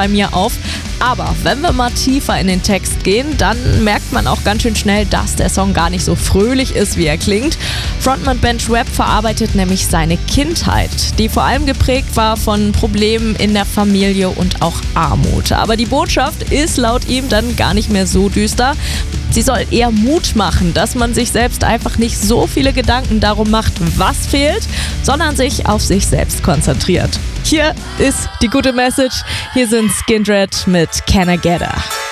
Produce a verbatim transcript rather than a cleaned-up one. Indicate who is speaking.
Speaker 1: bei mir auf. Aber wenn wir mal tiefer in den Text gehen, dann merkt man auch ganz schön schnell, dass der Song gar nicht so fröhlich ist, wie er klingt. Frontman Ben Schweppes verarbeitet nämlich seine Kindheit, die vor allem geprägt war von Problemen in der Familie und auch Armut. Aber die Botschaft ist laut ihm dann gar nicht mehr so düster. Sie soll eher Mut machen, dass man sich selbst einfach nicht so viele Gedanken darum macht, was fehlt, sondern sich auf sich selbst konzentriert. Hier ist die gute Message. Hier sind Skindred mit Can I Get Her.